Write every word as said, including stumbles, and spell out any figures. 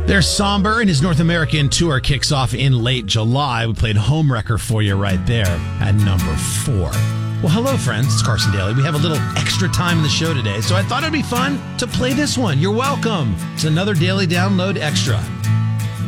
There's Somber, and his North American tour kicks off in late July. We played Homewrecker for you right there at number four. Well, hello, friends. It's Carson Daly. We have a little extra time in the show today, so I thought it'd be fun to play this one. You're welcome. It's another Daily Download Extra.